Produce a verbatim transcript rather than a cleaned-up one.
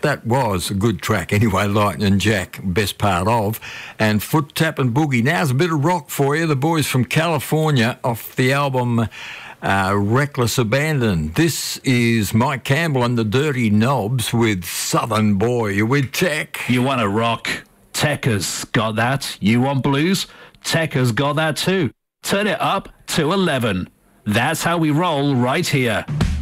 that was a good track anyway, Lightning Jack, best part of. And Foot Tap and Boogie. Now's a bit of rock for you. The boys from California off the album uh, Reckless Abandon. This is Mike Campbell and the Dirty Knobs with Southern Boy. You're with Tech. You want to rock? Tech has got that. You want blues? Tech has got that too. Turn it up to eleven. That's how we roll right here.